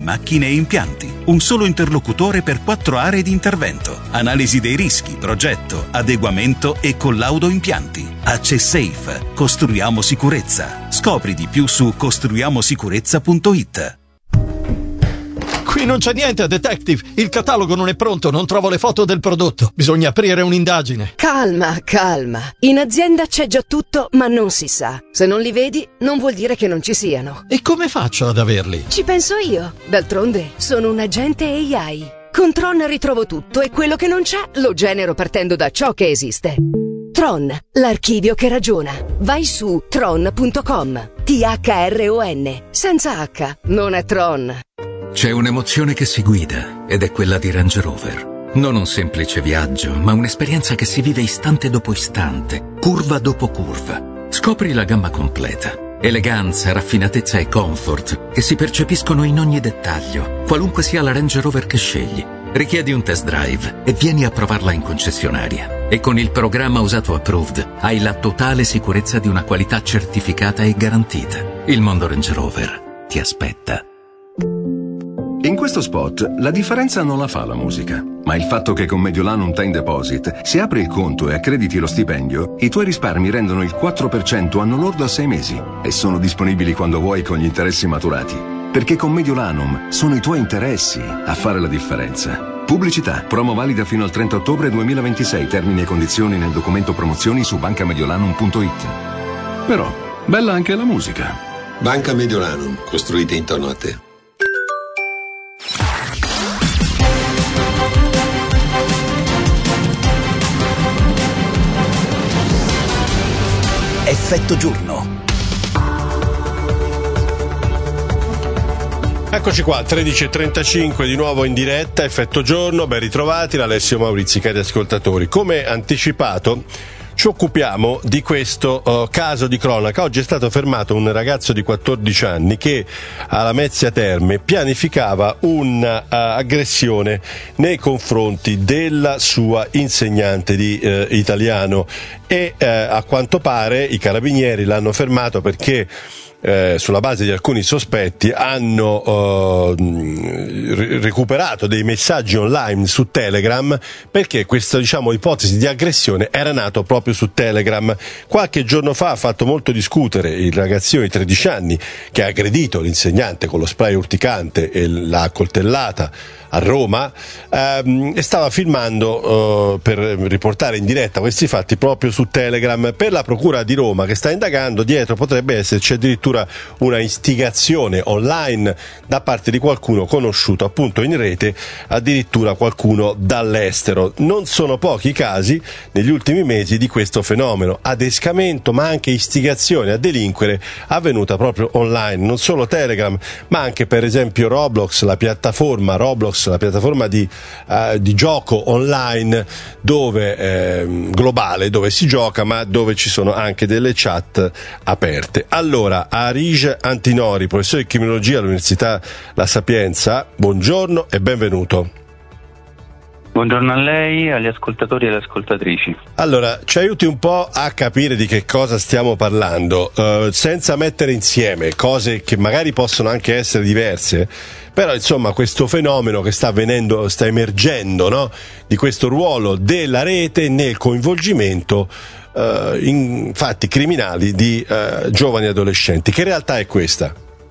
macchine e impianti. Un solo interlocutore per 4 aree di intervento. Analisi dei rischi, progetto, adeguamento e collaudo impianti. AccessSafe. Costruiamo sicurezza. Scopri di più su costruiamosicurezza.it. Qui non c'è niente, detective. Il catalogo non è pronto, non trovo le foto del prodotto. Bisogna aprire un'indagine. Calma, calma. In azienda c'è già tutto, ma non si sa. Se non li vedi, non vuol dire che non ci siano. E come faccio ad averli? Ci penso io. D'altronde, sono un agente AI. Con Tron ritrovo tutto e quello che non c'è lo genero partendo da ciò che esiste. Tron, l'archivio che ragiona. Vai su tron.com. THRON. Senza H, non è Tron. C'è un'emozione che si guida ed è quella di Range Rover. Non un semplice viaggio, ma un'esperienza che si vive istante dopo istante, curva dopo curva. Scopri la gamma completa. Eleganza, raffinatezza e comfort che si percepiscono in ogni dettaglio, qualunque sia la Range Rover che scegli. Richiedi un test drive e vieni a provarla in concessionaria. E con il programma Usato Approved hai la totale sicurezza di una qualità certificata e garantita. Il mondo Range Rover ti aspetta. In questo spot la differenza non la fa la musica, ma il fatto che con Mediolanum Time Deposit, se apri il conto e accrediti lo stipendio, i tuoi risparmi rendono il 4% anno lordo a 6 mesi e sono disponibili quando vuoi con gli interessi maturati. Perché con Mediolanum sono i tuoi interessi a fare la differenza. Pubblicità, promo valida fino al 30 ottobre 2026, termini e condizioni nel documento promozioni su bancamediolanum.it. Però, bella anche la musica. Banca Mediolanum, costruite intorno a te. Effetto giorno. Eccoci qua, 13.35 di nuovo in diretta, Effetto giorno, ben ritrovati, l'Alessio Maurizi, cari ascoltatori. Come anticipato, ci occupiamo di questo caso di cronaca. Oggi è stato fermato un ragazzo di 14 anni che a Lamezia Terme pianificava un'aggressione nei confronti della sua insegnante di italiano e a quanto pare i carabinieri l'hanno fermato perché sulla base di alcuni sospetti hanno recuperato dei messaggi online su Telegram, perché questa ipotesi di aggressione era nato proprio su Telegram. Qualche giorno fa ha fatto molto discutere il ragazzino di 13 anni che ha aggredito l'insegnante con lo spray urticante e l'ha accoltellata a Roma, e stava filmando per riportare in diretta questi fatti proprio su Telegram. Per la Procura di Roma, che sta indagando, dietro potrebbe esserci addirittura una istigazione online da parte di qualcuno conosciuto appunto in rete, addirittura qualcuno dall'estero. Non sono pochi i casi negli ultimi mesi di questo fenomeno, adescamento ma anche istigazione a delinquere avvenuta proprio online, non solo Telegram ma anche per esempio Roblox, la piattaforma di gioco online globale, dove si gioca ma dove ci sono anche delle chat aperte. Allora, Arij Antinori, professore di criminologia all'Università La Sapienza, buongiorno e benvenuto. Buongiorno a lei, agli ascoltatori e alle ascoltatrici. Allora, ci aiuti un po' a capire di che cosa stiamo parlando, senza mettere insieme cose che magari possono anche essere diverse, però insomma questo fenomeno che sta avvenendo, sta emergendo, no? Di questo ruolo della rete nel coinvolgimento in fatti criminali di giovani adolescenti. Che realtà è questa?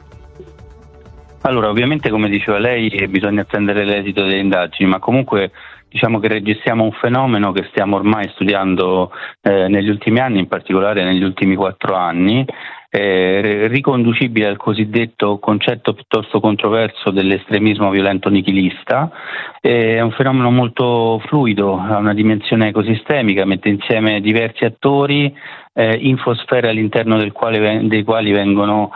Allora, ovviamente, come diceva lei, bisogna attendere l'esito delle indagini, ma comunque diciamo che registriamo un fenomeno che stiamo ormai studiando negli ultimi anni, in particolare negli ultimi 4 anni, riconducibile al cosiddetto concetto piuttosto controverso dell'estremismo violento nichilista. È un fenomeno molto fluido, ha una dimensione ecosistemica, mette insieme diversi attori, infosfere all'interno delle quali vengono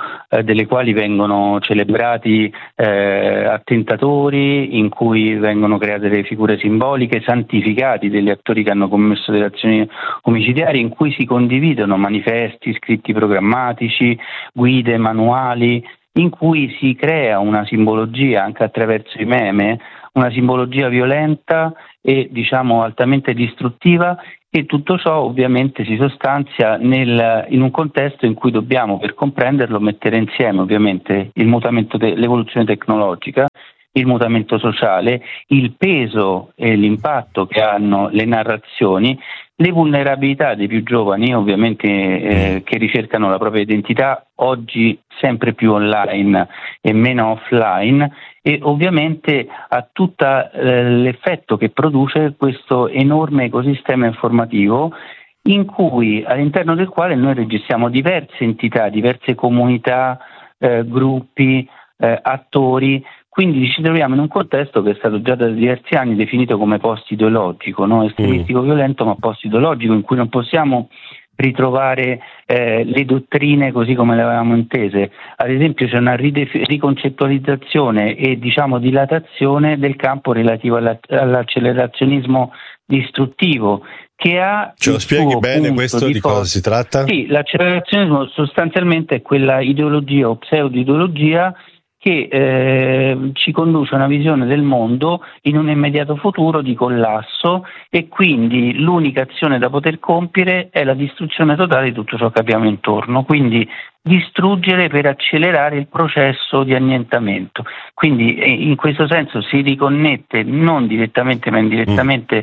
celebrati attentatori, in cui vengono create delle figure simboliche, santificati degli attori che hanno commesso delle azioni omicidiarie, in cui si condividono manifesti, scritti programmatici, guide, manuali, in cui si crea una simbologia anche attraverso i meme, una simbologia violenta e altamente distruttiva, e tutto ciò ovviamente si sostanzia in un contesto in cui dobbiamo, per comprenderlo, mettere insieme ovviamente il mutamento l'evoluzione tecnologica, il mutamento sociale, il peso e l'impatto che hanno le narrazioni, le vulnerabilità dei più giovani ovviamente che ricercano la propria identità oggi sempre più online e meno offline, e ovviamente a tutto l'effetto che produce questo enorme ecosistema informativo all'interno del quale noi registriamo diverse entità, diverse comunità, gruppi, attori. Quindi ci troviamo in un contesto che è stato già da diversi anni definito come post-ideologico, no? Estremistico violento ma post-ideologico, in cui non possiamo ritrovare le dottrine così come le avevamo intese. Ad esempio c'è una riconcettualizzazione e dilatazione del campo relativo all'accelerazionismo distruttivo, che ha... Ce lo spieghi bene questo, di cosa si tratta? Sì, l'accelerazionismo sostanzialmente è quella ideologia o pseudo-ideologia che ci conduce a una visione del mondo in un immediato futuro di collasso, e quindi l'unica azione da poter compiere è la distruzione totale di tutto ciò che abbiamo intorno, quindi distruggere per accelerare il processo di annientamento. Quindi in questo senso si riconnette non direttamente ma indirettamente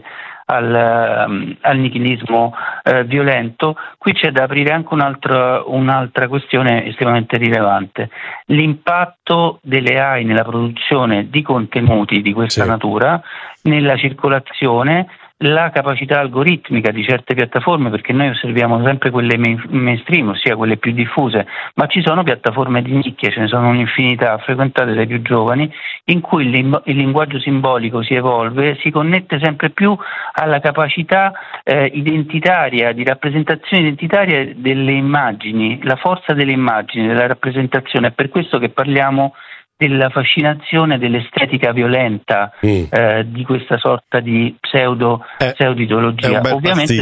al nichilismo violento. Qui c'è da aprire anche un'altra questione estremamente rilevante: l'impatto delle AI nella produzione di contenuti di questa natura, nella circolazione, la capacità algoritmica di certe piattaforme, perché noi osserviamo sempre quelle mainstream, ossia quelle più diffuse, ma ci sono piattaforme di nicchia, ce ne sono un'infinità, frequentate dai più giovani, in cui il linguaggio simbolico si evolve, si connette sempre più alla capacità identitaria, di rappresentazione identitaria delle immagini, la forza delle immagini, della rappresentazione. È per questo che parliamo della fascinazione dell'estetica violenta di questa sorta di pseudo-ideologia, ovviamente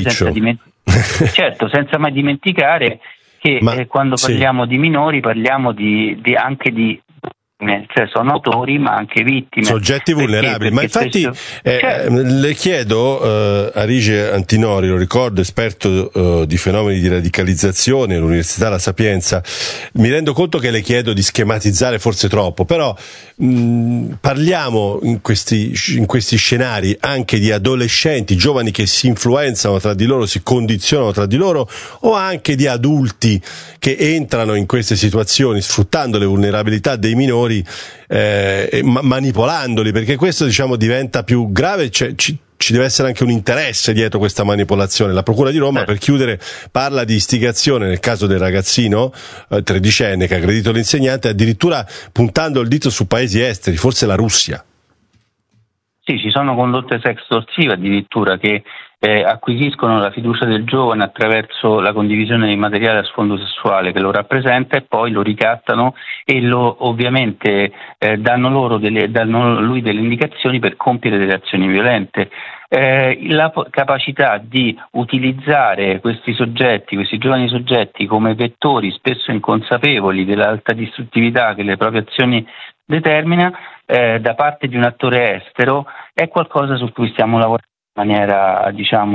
senza mai dimenticare che quando parliamo di minori parliamo anche di cioè sono autori ma anche vittime, soggetti vulnerabili. Ma infatti le chiedo, Arige Antinori, lo ricordo, esperto di fenomeni di radicalizzazione all'Università La Sapienza, mi rendo conto che le chiedo di schematizzare forse troppo, però parliamo in questi scenari anche di adolescenti, giovani che si influenzano tra di loro, si condizionano tra di loro, o anche di adulti che entrano in queste situazioni sfruttando le vulnerabilità dei minori, manipolandoli, perché questo diventa più grave. Ci deve essere anche un interesse dietro questa manipolazione. La Procura di Roma, per chiudere, parla di istigazione nel caso del ragazzino 13enne che ha aggredito l'insegnante, addirittura puntando il dito su paesi esteri, forse la Russia. Sì, ci sono condotte sextorsive addirittura che acquisiscono la fiducia del giovane attraverso la condivisione di materiale a sfondo sessuale che lo rappresenta, e poi lo ricattano e ovviamente danno lui delle indicazioni per compiere delle azioni violente. La capacità di utilizzare questi giovani soggetti come vettori spesso inconsapevoli dell'alta distruttività che le proprie azioni determina da parte di un attore estero è qualcosa su cui stiamo lavorando in maniera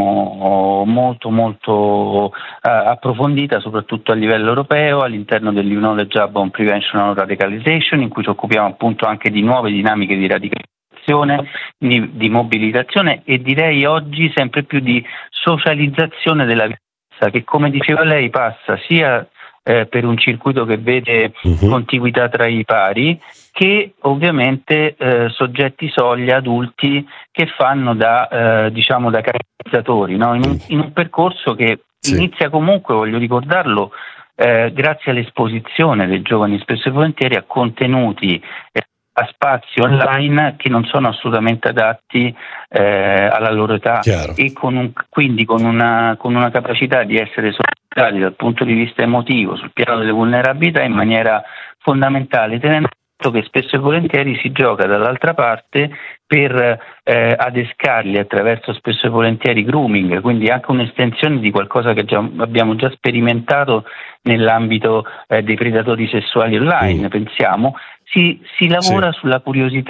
molto approfondita, soprattutto a livello europeo, all'interno dell'Knowledge Hub on Prevention of Radicalization, in cui ci occupiamo appunto anche di nuove dinamiche di radicalizzazione, di mobilitazione e direi oggi sempre più di socializzazione della violenza, che come diceva lei passa sia per un circuito che vede contiguità tra i pari, che ovviamente soggetti soglia, adulti, che fanno da catalizzatori, no? In un percorso che inizia comunque, voglio ricordarlo, grazie all'esposizione dei giovani spesso e volentieri a contenuti, a spazi online che non sono assolutamente adatti alla loro età. Chiaro. E quindi con una capacità di essere solidali dal punto di vista emotivo sul piano delle vulnerabilità in maniera fondamentale, tenendo conto che spesso e volentieri si gioca dall'altra parte per adescarli attraverso spesso e volentieri grooming, quindi anche un'estensione di qualcosa che abbiamo già sperimentato nell'ambito dei predatori sessuali online. Pensiamo, si lavora sulla curiosità,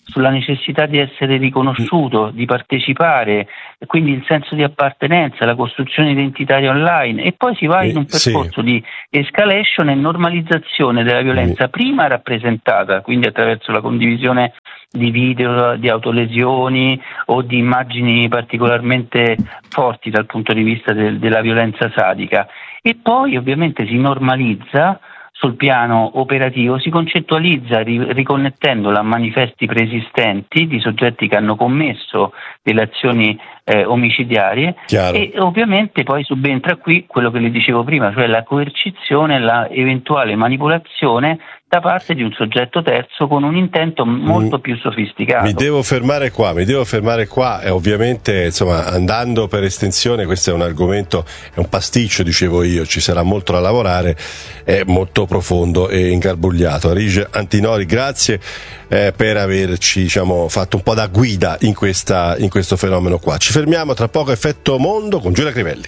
sulla necessità di essere riconosciuto, di partecipare, quindi il senso di appartenenza, la costruzione identitaria online, e poi si va in un percorso di escalation e normalizzazione della violenza prima rappresentata, quindi attraverso la condivisione di video, di autolesioni o di immagini particolarmente forti dal punto di vista della violenza sadica, e poi ovviamente si normalizza sul piano operativo, si concettualizza riconnettendola a manifesti preesistenti di soggetti che hanno commesso delle azioni omicidiarie. Chiaro. E ovviamente poi subentra qui quello che le dicevo prima, cioè la coercizione, la eventuale manipolazione da parte di un soggetto terzo con un intento molto più sofisticato. Mi devo fermare qua e ovviamente, insomma, andando per estensione, questo è un argomento, è un pasticcio, dicevo io, ci sarà molto da lavorare, è molto profondo e ingarbugliato. Arij Antinori, grazie per averci, diciamo, fatto un po' da guida in questo fenomeno qua. Ci fermiamo, tra poco Effetto Mondo con Giulia Crivelli.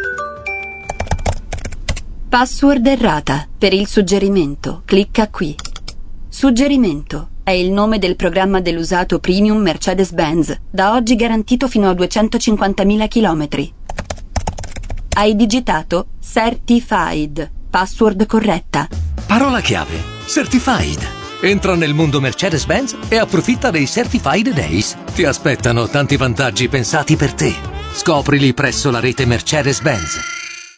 Password errata. Per il suggerimento, clicca qui. Suggerimento è il nome del programma dell'usato premium Mercedes-Benz, da oggi garantito fino a 250.000 chilometri. Hai digitato Certified. Password corretta. Parola chiave: Certified. Entra nel mondo Mercedes-Benz e approfitta dei Certified Days. Ti aspettano tanti vantaggi pensati per te. Scoprili presso la rete Mercedes-Benz.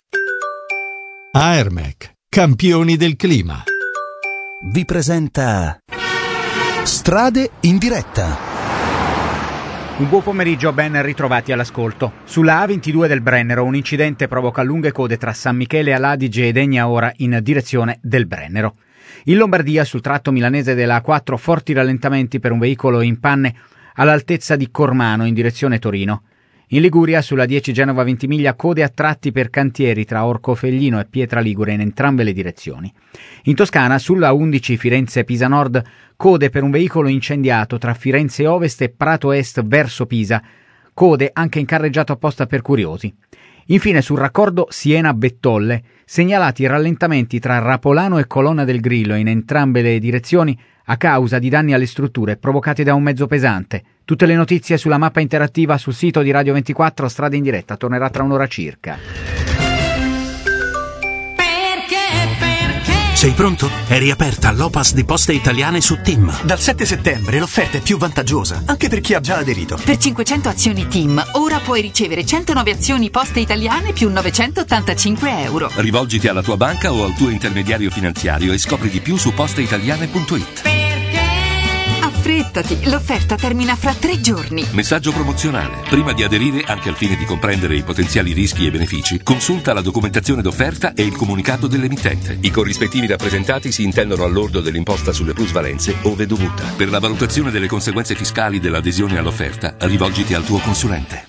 Aermec, campioni del clima, vi presenta Strade in diretta. Un buon pomeriggio, ben ritrovati all'ascolto. Sulla A22 del Brennero un incidente provoca lunghe code tra San Michele all'Adige ed Egna ora in direzione del Brennero. In Lombardia, sul tratto milanese della A4, forti rallentamenti per un veicolo in panne all'altezza di Cormano in direzione Torino. In Liguria, sulla 10 Genova-Ventimiglia, code a tratti per cantieri tra Orcofelglino e Pietra Ligure in entrambe le direzioni. In Toscana, sulla 11 Firenze-Pisa Nord, code per un veicolo incendiato tra Firenze Ovest e Prato Est verso Pisa, code anche in carreggiato apposta per curiosi. Infine, sul raccordo Siena-Bettolle, segnalati rallentamenti tra Rapolano e Colonna del Grillo in entrambe le direzioni a causa di danni alle strutture provocati da un mezzo pesante. Tutte le notizie sulla mappa interattiva sul sito di Radio 24, Strade in diretta, tornerà tra un'ora circa. Sei pronto? È riaperta l'Opas di Poste Italiane su TIM. Dal 7 settembre l'offerta è più vantaggiosa, anche per chi ha già aderito. Per 500 azioni TIM, ora puoi ricevere 109 azioni Poste Italiane più 985 euro. Rivolgiti alla tua banca o al tuo intermediario finanziario e scopri di più su posteitaliane.it. Affrettati, l'offerta termina fra 3 giorni. Messaggio promozionale. Prima di aderire, anche al fine di comprendere i potenziali rischi e benefici, consulta la documentazione d'offerta e il comunicato dell'emittente. I corrispettivi rappresentati si intendono all'ordo dell'imposta sulle plusvalenze, ove dovuta. Per la valutazione delle conseguenze fiscali dell'adesione all'offerta, rivolgiti al tuo consulente.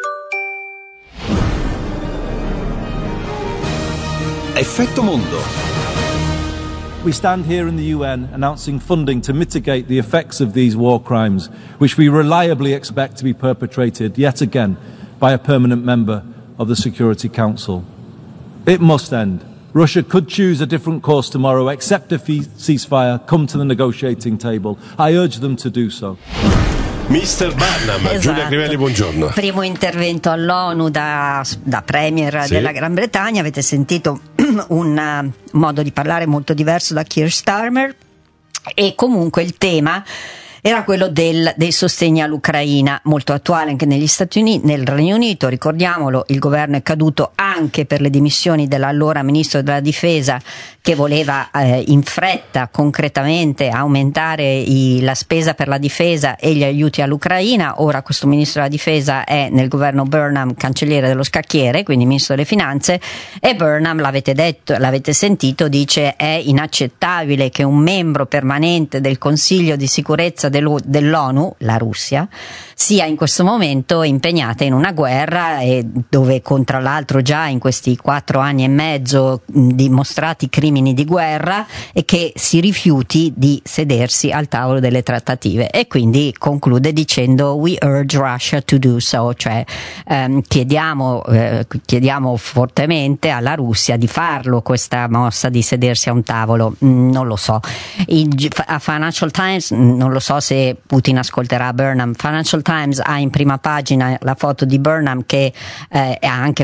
Effetto Mondo. We stand here in the UN announcing funding to mitigate the effects of these war crimes, which we reliably expect to be perpetrated yet again by a permanent member of the Security Council. It must end. Russia could choose a different course tomorrow, accept a ceasefire, come to the negotiating table. I urge them to do so. Mr. Barnum, esatto. Giulia Crivelli, buongiorno. Primo intervento all'ONU da Premier della Gran Bretagna. Avete sentito un modo di parlare molto diverso da Keir Starmer, e comunque il tema era quello dei sostegni all'Ucraina, molto attuale anche negli Stati Uniti, nel Regno Unito. Ricordiamolo, il governo è caduto anche per le dimissioni dell'allora ministro della difesa, che voleva in fretta concretamente aumentare la spesa per la difesa e gli aiuti all'Ucraina. Ora questo ministro della difesa è nel governo Burnham cancelliere dello scacchiere, quindi ministro delle finanze, e Burnham, l'avete sentito, dice è inaccettabile che un membro permanente del Consiglio di sicurezza dell'ONU, la Russia, sia in questo momento impegnata in una guerra dove, tra l'altro, già in questi 4 anni e mezzo dimostrati crimini di guerra, e che si rifiuti di sedersi al tavolo delle trattative. E quindi conclude dicendo we urge Russia to do so, cioè chiediamo fortemente alla Russia di farlo, questa mossa di sedersi a un tavolo. Non lo so, a Financial Times non lo so se Putin ascolterà Burnham. Financial Times ha in prima pagina la foto di Burnham che ha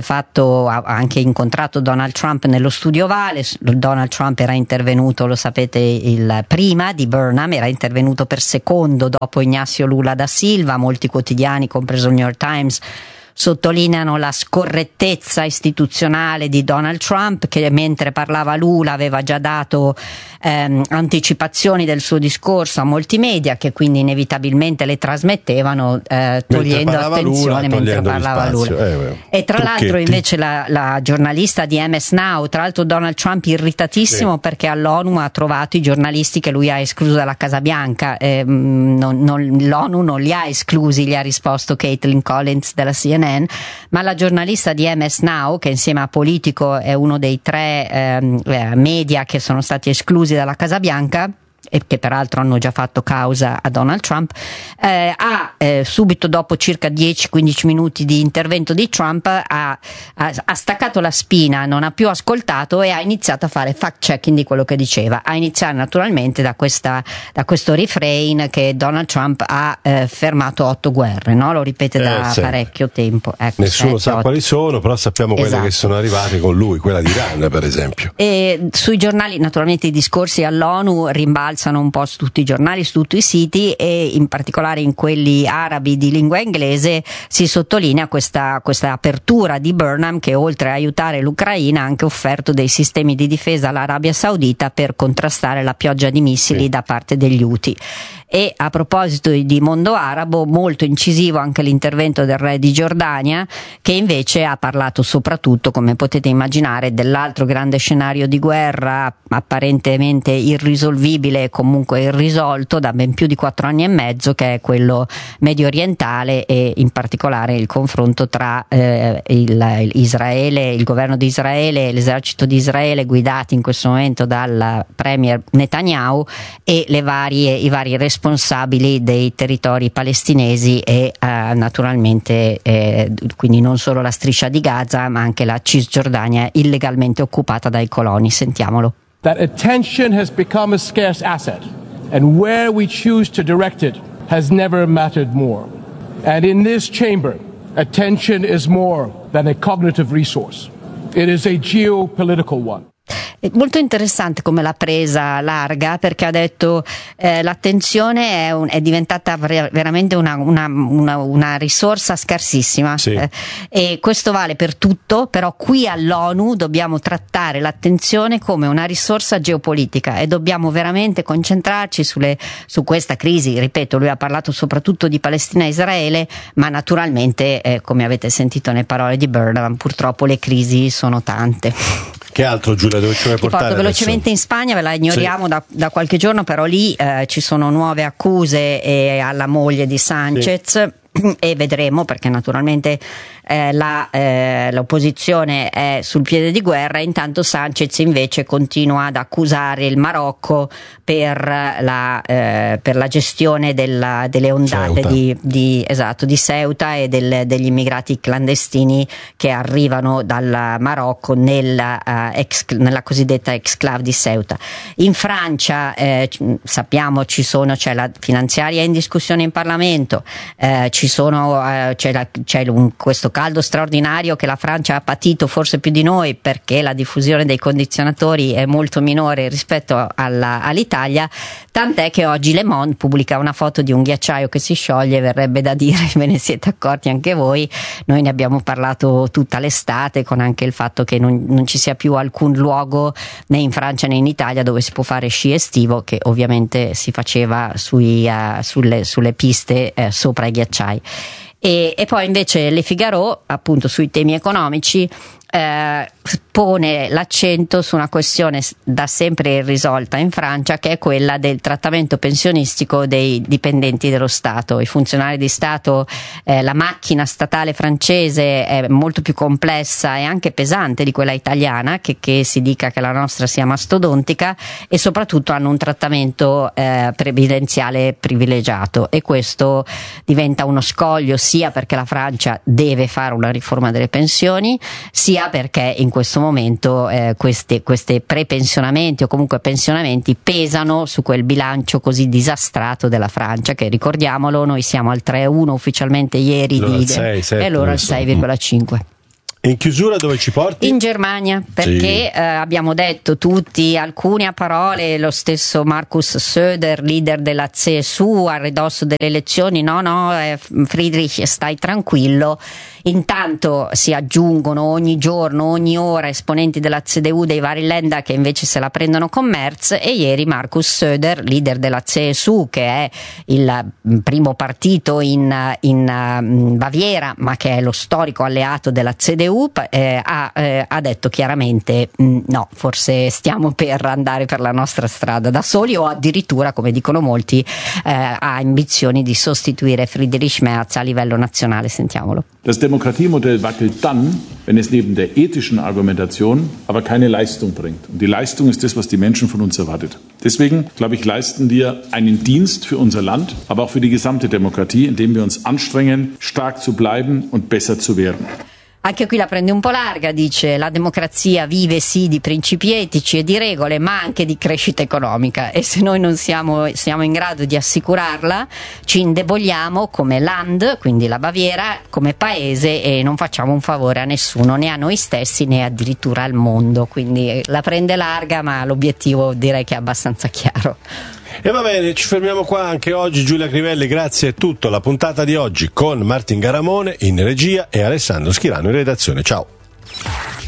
anche incontrato Donald Trump nello studio ovale. Donald Trump era intervenuto, lo sapete, prima di Burnham, era intervenuto per secondo dopo Ignacio Lula da Silva. Molti quotidiani, compreso il New York Times, sottolineano la scorrettezza istituzionale di Donald Trump, che mentre parlava Lula aveva già dato anticipazioni del suo discorso a molti media, che quindi inevitabilmente le trasmettevano togliendo attenzione mentre parlava Lula. E tra l'altro invece la giornalista di MS Now, tra l'altro Donald Trump irritatissimo perché all'ONU ha trovato i giornalisti che lui ha escluso dalla Casa Bianca, l'ONU non li ha esclusi, gli ha risposto Caitlin Collins della CNN. Ma la giornalista di MS Now, che insieme a Politico è uno dei 3 media che sono stati esclusi dalla Casa Bianca e che peraltro hanno già fatto causa a Donald Trump, subito dopo circa 10-15 minuti di intervento di Trump ha staccato la spina, non ha più ascoltato e ha iniziato a fare fact checking di quello che diceva, a iniziare naturalmente da questo refrain che Donald Trump ha fermato 8 guerre, no? Lo ripete da parecchio tempo. Ecco, nessuno sa quali sono, però sappiamo quelle che sono arrivate con lui, quella di Iran per esempio. E sui giornali naturalmente i discorsi all'ONU rimbalzano un po' su tutti i giornali, su tutti i siti, e in particolare in quelli arabi di lingua inglese si sottolinea questa apertura di Burnham, che oltre a aiutare l'Ucraina ha anche offerto dei sistemi di difesa all'Arabia Saudita per contrastare la pioggia di missili da parte degli Houthi. E a proposito di mondo arabo, molto incisivo anche l'intervento del re di Giordania, che invece ha parlato soprattutto, come potete immaginare, dell'altro grande scenario di guerra apparentemente irrisolvibile e comunque irrisolto da ben più di 4 anni e mezzo, che è quello medio orientale, e in particolare il confronto tra il governo di Israele e l'esercito di Israele, guidati in questo momento dal premier Netanyahu, e i vari responsabili dei territori palestinesi e naturalmente quindi non solo la striscia di Gaza ma anche la Cisgiordania illegalmente occupata dai coloni. Sentiamolo. That attention has become a scarce asset, and where we choose to direct it has never mattered more. And in this chamber, attention is more than a cognitive resource. It is a geopolitical one. È molto interessante come l'ha presa larga, perché ha detto l'attenzione è diventata veramente una risorsa scarsissima, e questo vale per tutto, però qui all'ONU dobbiamo trattare l'attenzione come una risorsa geopolitica e dobbiamo veramente concentrarci su questa crisi. Ripeto, lui ha parlato soprattutto di Palestina e Israele, ma naturalmente come avete sentito nelle parole di Burnham, purtroppo le crisi sono tante. Che altro, Giulia, dove ci vuoi portare? Ti porto velocemente in Spagna, ve la ignoriamo da qualche giorno, però lì ci sono nuove accuse alla moglie di Sanchez. E vedremo, perché naturalmente l'opposizione è sul piede di guerra. Intanto Sanchez invece continua ad accusare il Marocco per la gestione delle ondate di Ceuta e degli immigrati clandestini che arrivano dal Marocco nella cosiddetta exclave di Ceuta. In Francia sappiamo c'è la finanziaria in discussione in Parlamento, c'è questo caldo straordinario che la Francia ha patito forse più di noi, perché la diffusione dei condizionatori è molto minore rispetto all'Italia, tant'è che oggi Le Monde pubblica una foto di un ghiacciaio che si scioglie. Verrebbe da dire, ve ne siete accorti anche voi, noi ne abbiamo parlato tutta l'estate, con anche il fatto che non ci sia più alcun luogo né in Francia né in Italia dove si può fare sci estivo, che ovviamente si faceva sulle piste sopra i ghiacciai. E poi invece Le Figaro, appunto sui temi economici, pone l'accento su una questione da sempre irrisolta in Francia, che è quella del trattamento pensionistico dei dipendenti dello Stato. I funzionari di Stato, la macchina statale francese è molto più complessa e anche pesante di quella italiana, che si dica che la nostra sia mastodontica, e soprattutto hanno un trattamento previdenziale privilegiato, e questo diventa uno scoglio sia perché la Francia deve fare una riforma delle pensioni, sia perché in questo momento queste prepensionamenti o comunque pensionamenti pesano su quel bilancio così disastrato della Francia, che ricordiamolo, noi siamo al 3,1 ufficialmente ieri e loro al 6,5. In chiusura dove ci porti? In Germania, perché abbiamo detto tutti, alcuni a parole, lo stesso Markus Söder, leader della CSU, a ridosso delle elezioni, Friedrich stai tranquillo. Intanto si aggiungono ogni giorno, ogni ora esponenti della CDU dei vari Länder che invece se la prendono con Merz, e ieri Markus Söder, leader della CSU, che è il primo partito in Baviera ma che è lo storico alleato della CDU, ha detto chiaramente no, forse stiamo per andare per la nostra strada da soli, o addirittura, come dicono molti, ha ambizioni di sostituire Friedrich Merz a livello nazionale. Sentiamolo. Das Demokratiemodell wackelt dann, wenn es neben der ethischen Argumentation aber keine Leistung bringt. Und die Leistung ist das, was die Menschen von uns erwartet. Deswegen, glaube ich, leisten wir einen Dienst für unser Land, aber auch für die gesamte Demokratie, indem wir uns anstrengen, stark zu bleiben und besser zu werden. Anche qui la prende un po' larga, dice la democrazia vive sì di principi etici e di regole, ma anche di crescita economica, e se noi non siamo in grado di assicurarla ci indeboliamo come Land, quindi la Baviera, come paese, e non facciamo un favore a nessuno, né a noi stessi né addirittura al mondo. Quindi la prende larga, ma l'obiettivo direi che è abbastanza chiaro. E va bene, ci fermiamo qua anche oggi. Giulia Crivelli, grazie, è tutto. La puntata di oggi con Martin Garamone in regia e Alessandro Schirano in redazione. Ciao.